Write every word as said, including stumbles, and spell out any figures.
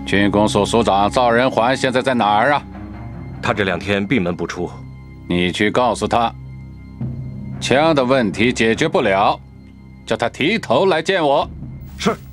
军工署署长赵仁环现在在哪儿啊？ 他这两天闭门不出。 你去告诉他，枪的问题解决不了，叫他提头来见我。 是。